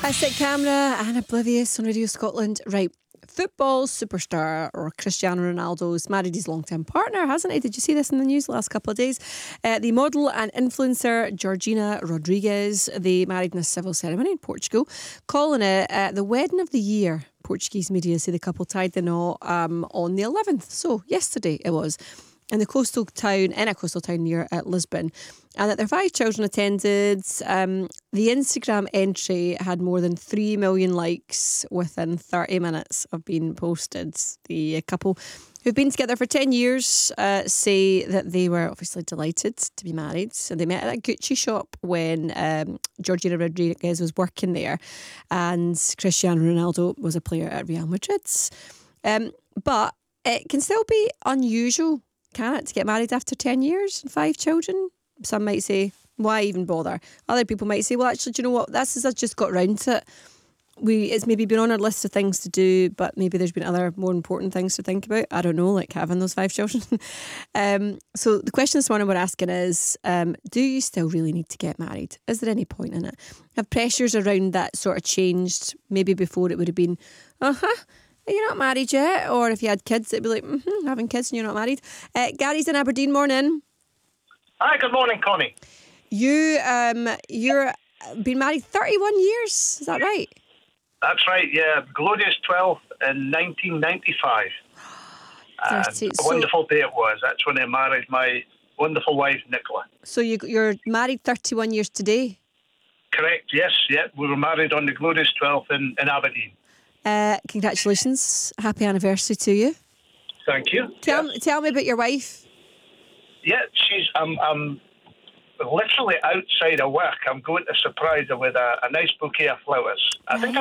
Asset Camera and Oblivious on Radio Scotland. Right, football superstar or Cristiano Ronaldo's married his long-term partner, hasn't he? Did you see this in the news the last couple of days? The model and influencer Georgina Rodriguez, they married in a civil ceremony in Portugal, calling it the wedding of the year. Portuguese media say the couple tied the knot on the 11th, so yesterday it was, in a coastal town near Lisbon, and that their 5 children attended. The Instagram entry had more than 3 million likes within 30 minutes of being posted. The couple, who've been together for 10 years, say that they were obviously delighted to be married. And they met at a Gucci shop when Georgina Rodriguez was working there, and Cristiano Ronaldo was a player at Real Madrid. But it can still be unusual, can it, to get married after 10 years and 5 children? Some might say, why even bother? Other people might say, well, actually, do you know what? This has just got round to it. It's maybe been on our list of things to do, but maybe there's been other more important things to think about. I don't know, like having those 5 children. So the question this morning we're asking is, do you still really need to get married? Is there any point in it? Have pressures around that sort of changed? Maybe before it would have been, you're not married yet. Or if you had kids, it'd be like, having kids and you're not married. Gary's in Aberdeen. Morning. Hi, good morning, Connie. You're been married 31 years, is that right? That's right, yeah. Glorious 12th in 1995. And a wonderful day it was. That's when I married my wonderful wife, Nicola. So you're married 31 years today? Correct, yes. Yeah, we were married on the Glorious 12th in Aberdeen. Congratulations. Happy anniversary to you. Thank you. Tell me about your wife. Yeah, I'm literally outside of work. I'm going to surprise her with a nice bouquet of flowers. I think